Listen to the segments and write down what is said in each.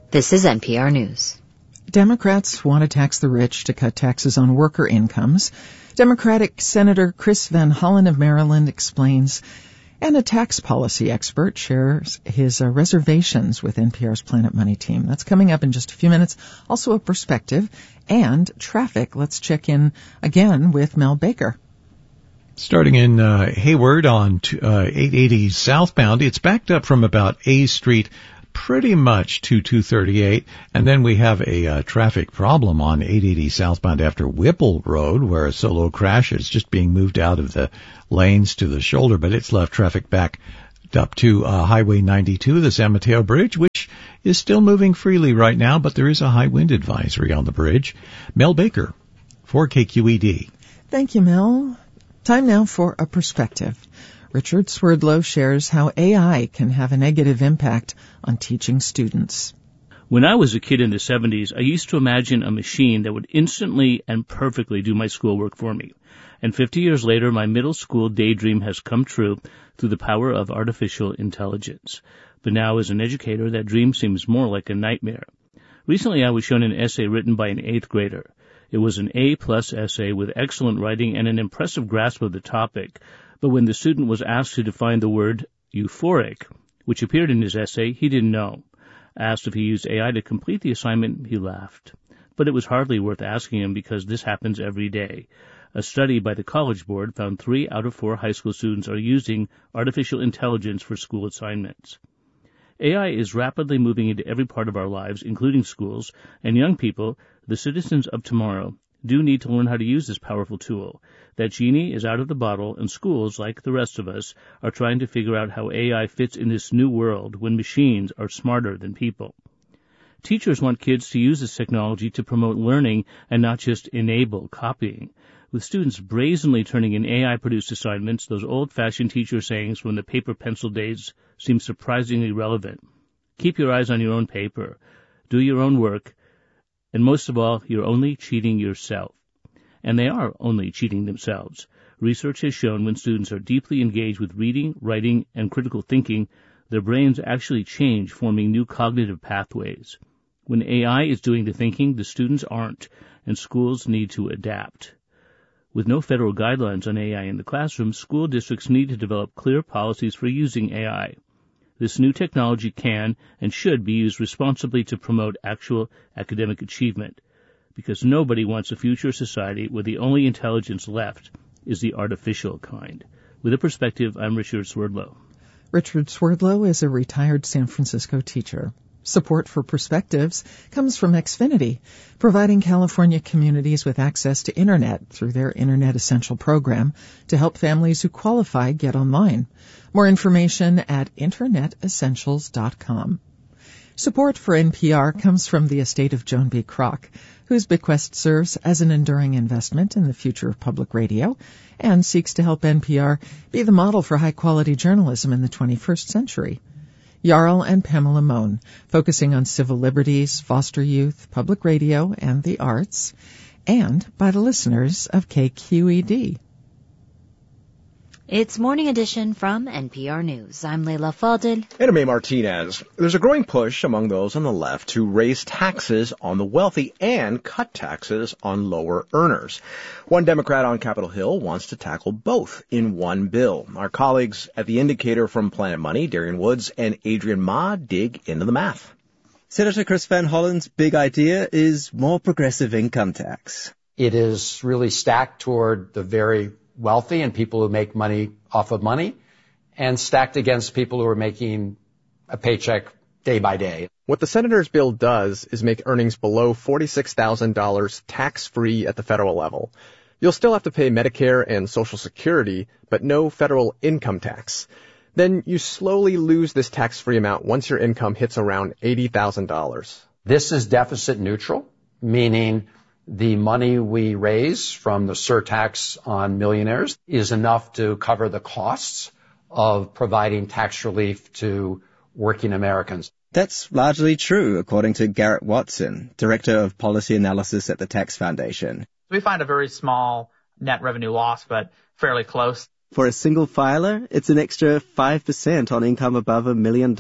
This is NPR News. Democrats want to tax the rich to cut taxes on worker incomes. Democratic Senator Chris Van Hollen of Maryland explains, and a tax policy expert shares his reservations with NPR's Planet Money team. That's coming up in just a few minutes. Also a perspective and traffic. Let's check in again with Mel Baker. Starting in Hayward on 880 southbound, it's backed up from about A Street pretty much to 238, and then we have a traffic problem on 880 southbound after Whipple Road, where a solo crash is just being moved out of the lanes to the shoulder, but it's left traffic back up to Highway 92, the San Mateo Bridge, which is still moving freely right now, but there is a high wind advisory on the bridge. Mel Baker for KQED. Thank you, Mel. Time now for a perspective. Richard Swerdlow shares how AI can have a negative impact on teaching students. When I was a kid in the 70s, I used to imagine a machine that would instantly and perfectly do my schoolwork for me. And 50 years later, my middle school daydream has come true through the power of artificial intelligence. But now, as an educator, that dream seems more like a nightmare. Recently, I was shown an essay written by an 8th grader. It was an A-plus essay with excellent writing and an impressive grasp of the topic. But when the student was asked to define the word euphoric, which appeared in his essay, he didn't know. Asked if he used AI to complete the assignment, he laughed. But it was hardly worth asking him because this happens every day. A study by the College Board found 3 out of 4 high school students are using artificial intelligence for school assignments. AI is rapidly moving into every part of our lives, including schools, and young people, the citizens of tomorrow, do need to learn how to use this powerful tool. That genie is out of the bottle, and schools, like the rest of us, are trying to figure out how AI fits in this new world when machines are smarter than people. Teachers want kids to use this technology to promote learning and not just enable copying. With students brazenly turning in AI-produced assignments, those old-fashioned teacher sayings from the paper-pencil days seem surprisingly relevant. Keep your eyes on your own paper. Do your own work. And most of all, you're only cheating yourself. And they are only cheating themselves. Research has shown when students are deeply engaged with reading, writing, and critical thinking, their brains actually change, forming new cognitive pathways. When AI is doing the thinking, the students aren't, and schools need to adapt. With no federal guidelines on AI in the classroom, school districts need to develop clear policies for using AI. This new technology can and should be used responsibly to promote actual academic achievement, because nobody wants a future society where the only intelligence left is the artificial kind. With a perspective, I'm Richard Swerdlow. Richard Swerdlow is a retired San Francisco teacher. Support for Perspectives comes from Xfinity, providing California communities with access to Internet through their Internet Essential program to help families who qualify get online. More information at internetessentials.com. Support for NPR comes from the estate of Joan B. Kroc, whose bequest serves as an enduring investment in the future of public radio and seeks to help NPR be the model for high-quality journalism in the 21st century. Jarl and Pamela Mohn, focusing on civil liberties, foster youth, public radio, and the arts, and by the listeners of KQED. It's Morning Edition from NPR News. I'm Leila Fadel. And I'm May Martinez. There's a growing push among those on the left to raise taxes on the wealthy and cut taxes on lower earners. One Democrat on Capitol Hill wants to tackle both in one bill. Our colleagues at The Indicator from Planet Money, Darian Woods and Adrian Ma, dig into the math. Senator Chris Van Hollen's big idea is more progressive income tax. It is really stacked toward the very wealthy and people who make money off of money, and stacked against people who are making a paycheck day by day. What the senator's bill does is make earnings below $46,000 tax-free at the federal level. You'll still have to pay Medicare and Social Security, but no federal income tax. Then you slowly lose this tax-free amount once your income hits around $80,000. This is deficit neutral, meaning the money we raise from the surtax on millionaires is enough to cover the costs of providing tax relief to working Americans. That's largely true, according to Garrett Watson, Director of Policy Analysis at the Tax Foundation. We find a very small net revenue loss, but fairly close. For a single filer, it's an extra 5% on income above $1 million,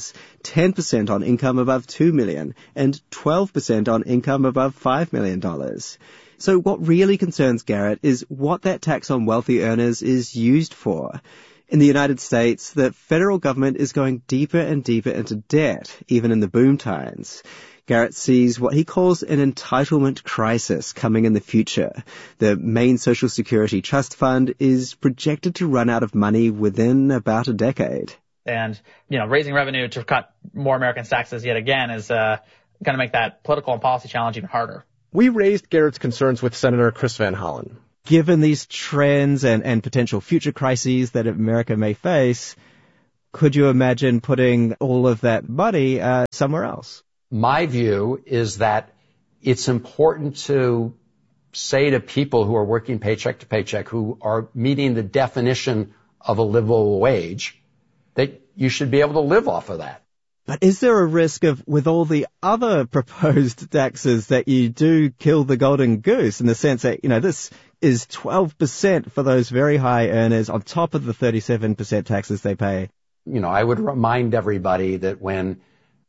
10% on income above $2 million, and 12% on income above $5 million. So what really concerns Garrett is what that tax on wealthy earners is used for. In the United States, the federal government is going deeper and deeper into debt, even in the boom times. Garrett sees what he calls an entitlement crisis coming in the future. The main Social Security Trust Fund is projected to run out of money within about a decade. And, raising revenue to cut more Americans' taxes yet again is going to make that political and policy challenge even harder. We raised Garrett's concerns with Senator Chris Van Hollen. Given these trends and potential future crises that America may face, could you imagine putting all of that money somewhere else? My view is that it's important to say to people who are working paycheck to paycheck, who are meeting the definition of a livable wage, that you should be able to live off of that. But is there a risk of, with all the other proposed taxes, that you do kill the golden goose in the sense that, this is 12% for those very high earners on top of the 37% taxes they pay? I would remind everybody that when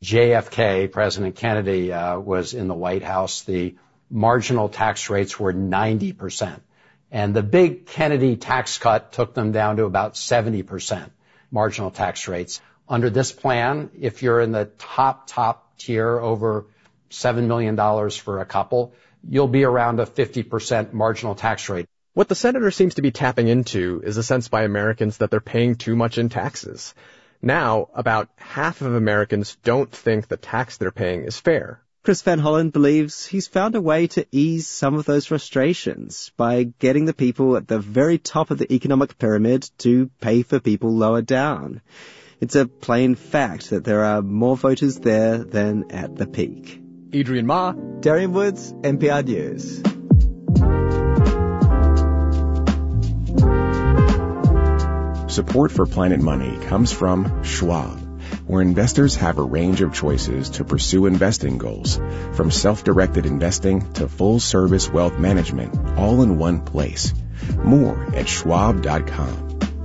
JFK, President Kennedy, was in the White House, the marginal tax rates were 90%. And the big Kennedy tax cut took them down to about 70% marginal tax rates. Under this plan, if you're in the top tier over $7 million for a couple, you'll be around a 50% marginal tax rate. What the senator seems to be tapping into is a sense by Americans that they're paying too much in taxes. Now, about half of Americans don't think the tax they're paying is fair. Chris Van Hollen believes he's found a way to ease some of those frustrations by getting the people at the very top of the economic pyramid to pay for people lower down. It's a plain fact that there are more voters there than at the peak. Adrian Ma, Darian Woods, NPR News. Support for Planet Money comes from Schwab, where investors have a range of choices to pursue investing goals, from self-directed investing to full-service wealth management, all in one place. More at schwab.com.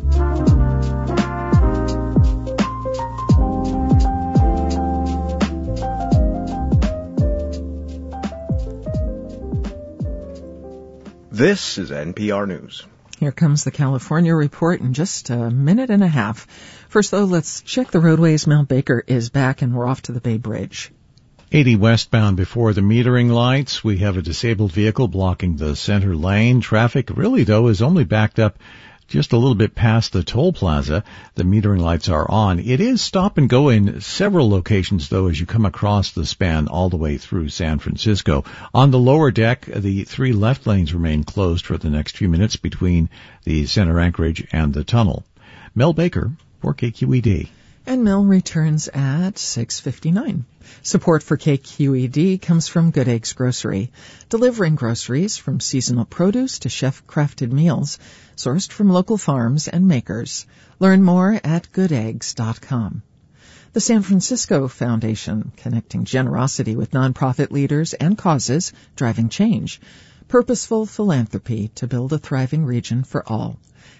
This is NPR News. Here comes the California report in just a minute and a half. First, though, let's check the roadways. Mel Baker is back, and we're off to the Bay Bridge. 80 westbound before the metering lights. We have a disabled vehicle blocking the center lane. Traffic really, though, is only backed up just a little bit past the toll plaza. The metering lights are on. It is stop and go in several locations, though, as you come across the span all the way through San Francisco. On the lower deck, the 3 left lanes remain closed for the next few minutes between the center anchorage and the tunnel. Mel Baker for KQED. And Mel returns at 6:59. Support for KQED comes from Good Eggs Grocery, delivering groceries from seasonal produce to chef-crafted meals, sourced from local farms and makers. Learn more at goodeggs.com. The San Francisco Foundation, connecting generosity with nonprofit leaders and causes, driving change. Purposeful philanthropy to build a thriving region for all.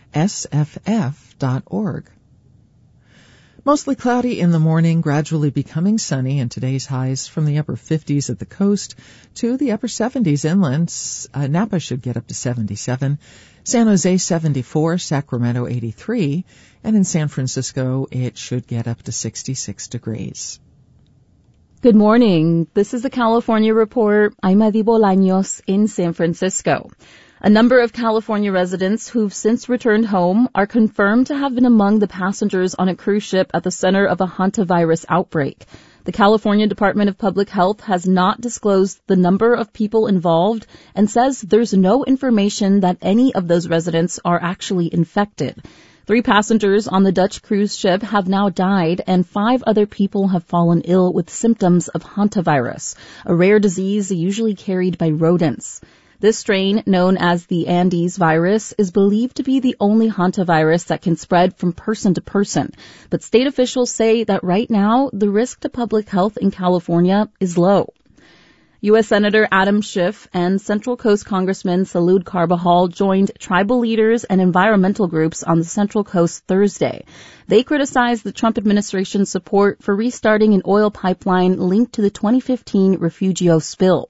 sff.org. Mostly cloudy in the morning, gradually becoming sunny, and today's highs from the upper 50s at the coast to the upper 70s inland. Napa should get up to 77, San Jose 74, Sacramento 83, and in San Francisco it should get up to 66 degrees. Good morning. This is the California Report. I'm Adi Bolaños in San Francisco. A number of California residents who've since returned home are confirmed to have been among the passengers on a cruise ship at the center of a hantavirus outbreak. The California Department of Public Health has not disclosed the number of people involved and says there's no information that any of those residents are actually infected. 3 passengers on the Dutch cruise ship have now died, and 5 other people have fallen ill with symptoms of hantavirus, a rare disease usually carried by rodents. This strain, known as the Andes virus, is believed to be the only hantavirus that can spread from person to person. But state officials say that right now, the risk to public health in California is low. U.S. Senator Adam Schiff and Central Coast Congressman Salud Carbajal joined tribal leaders and environmental groups on the Central Coast Thursday. They criticized the Trump administration's support for restarting an oil pipeline linked to the 2015 Refugio spill.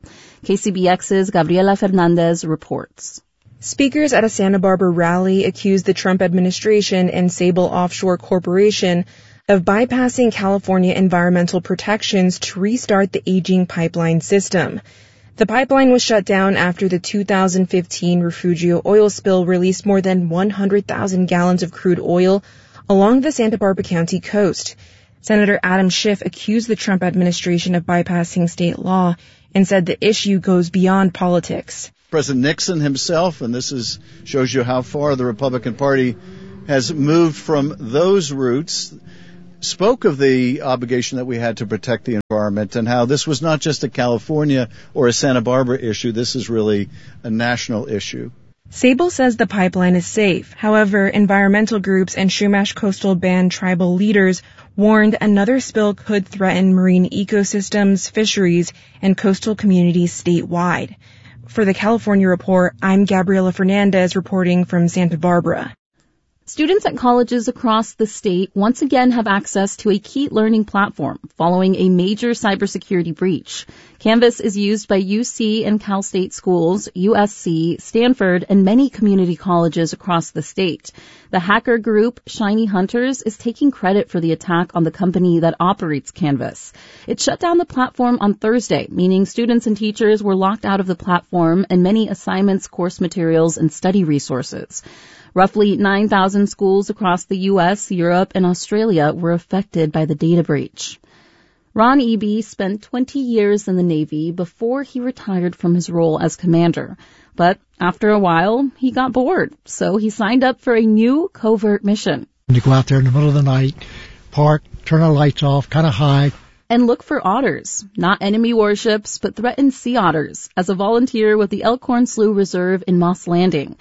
KCBX's Gabriela Fernandez reports. Speakers at a Santa Barbara rally accused the Trump administration and Sable Offshore Corporation of bypassing California environmental protections to restart the aging pipeline system. The pipeline was shut down after the 2015 Refugio oil spill released more than 100,000 gallons of crude oil along the Santa Barbara County coast. Senator Adam Schiff accused the Trump administration of bypassing state law and said the issue goes beyond politics. President Nixon himself, and this shows you how far the Republican Party has moved from those roots, spoke of the obligation that we had to protect the environment and how this was not just a California or a Santa Barbara issue. This is really a national issue. Sable says the pipeline is safe. However, environmental groups and Chumash Coastal Band tribal leaders warned another spill could threaten marine ecosystems, fisheries, and coastal communities statewide. For the California Report, I'm Gabriela Fernandez reporting from Santa Barbara. Students at colleges across the state once again have access to a key learning platform following a major cybersecurity breach. Canvas is used by UC and Cal State schools, USC, Stanford, and many community colleges across the state. The hacker group, Shiny Hunters, is taking credit for the attack on the company that operates Canvas. It shut down the platform on Thursday, meaning students and teachers were locked out of the platform and many assignments, course materials, and study resources. Roughly 9,000 schools across the U.S., Europe, and Australia were affected by the data breach. Ron Eby spent 20 years in the Navy before he retired from his role as commander. But after a while, he got bored, so he signed up for a new covert mission. You go out there in the middle of the night, park, turn the lights off, kind of hide, and look for otters, not enemy warships, but threatened sea otters, as a volunteer with the Elkhorn Slough Reserve in Moss Landing.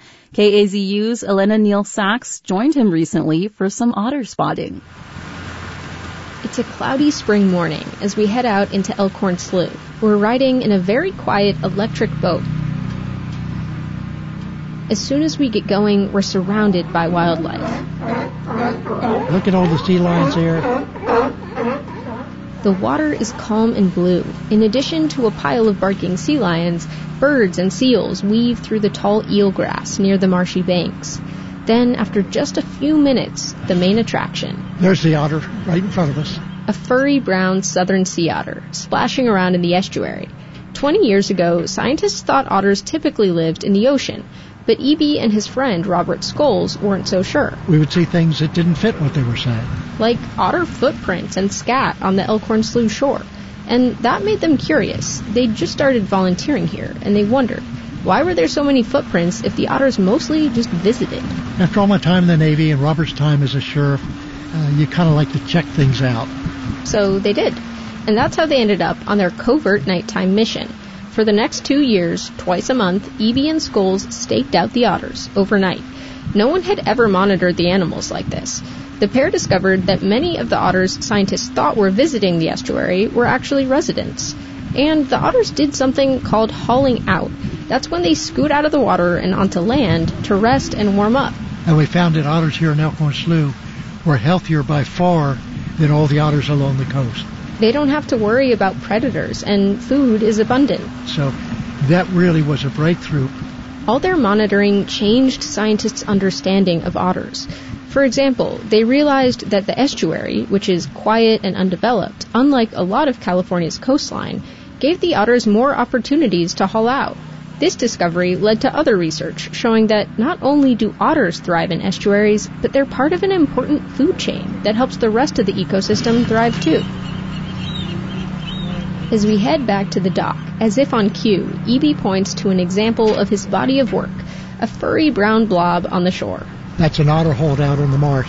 KAZU's Elena Neal Sachs joined him recently for some otter spotting. It's a cloudy spring morning as we head out into Elkhorn Slough. We're riding in a very quiet electric boat. As soon as we get going, we're surrounded by wildlife. Look at all the sea lions there. The water is calm and blue. In addition to a pile of barking sea lions, birds and seals weave through the tall eelgrass near the marshy banks. Then, after just a few minutes, the main attraction. There's the otter right in front of us. A furry brown southern sea otter, splashing around in the estuary. 20 years ago, scientists thought otters typically lived in the ocean, but Eby and his friend Robert Scholes weren't so sure. We would see things that didn't fit what they were saying. Like otter footprints and scat on the Elkhorn Slough shore. And that made them curious. They'd just started volunteering here, and they wondered, why were there so many footprints if the otters mostly just visited? After all my time in the Navy and Robert's time as a sheriff, you kind of like to check things out. So they did. And that's how they ended up on their covert nighttime mission. For the next 2 years, twice a month, Eby and Scholes staked out the otters overnight. No one had ever monitored the animals like this. The pair discovered that many of the otters scientists thought were visiting the estuary were actually residents. And the otters did something called hauling out. That's when they scoot out of the water and onto land to rest and warm up. And we found that otters here in Elkhorn Slough were healthier by far than all the otters along the coast. They don't have to worry about predators, and food is abundant. So that really was a breakthrough. All their monitoring changed scientists' understanding of otters. For example, they realized that the estuary, which is quiet and undeveloped, unlike a lot of California's coastline, gave the otters more opportunities to haul out. This discovery led to other research showing that not only do otters thrive in estuaries, but they're part of an important food chain that helps the rest of the ecosystem thrive too. As we head back to the dock, as if on cue, Eby points to an example of his body of work, a furry brown blob on the shore. That's an otter hauled out on the marsh.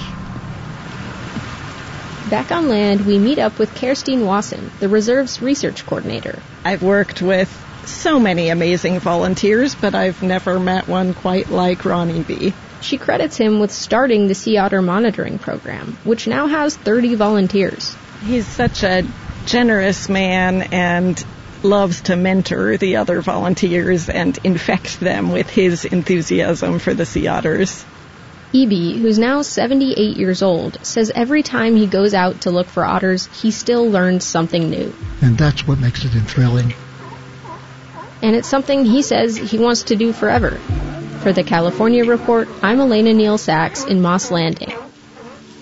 Back on land, we meet up with Kerstin Wasson, the reserve's research coordinator. I've worked with so many amazing volunteers, but I've never met one quite like Ron Eby. She credits him with starting the sea otter monitoring program, which now has 30 volunteers. He's such a generous man, and loves to mentor the other volunteers and infect them with his enthusiasm for the sea otters. E.B., who's now 78 years old, says every time he goes out to look for otters, he still learns something new. And that's what makes it thrilling. And it's something he says he wants to do forever. For the California Report, I'm Elena Neal Sachs in Moss Landing.